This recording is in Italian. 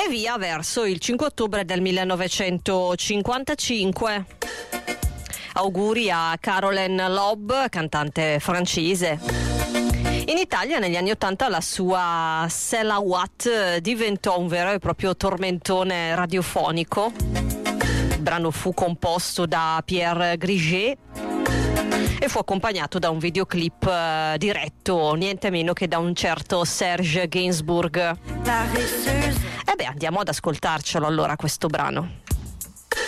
via verso il 5 ottobre del 1955. Auguri a Caroline Loeb, cantante francese. In Italia negli anni '80 la sua Selawat diventò un vero e proprio tormentone radiofonico. Il brano fu composto da Pierre Griget e fu accompagnato da un videoclip diretto niente meno che da un certo Serge Gainsbourg. Andiamo ad ascoltarcelo allora questo brano.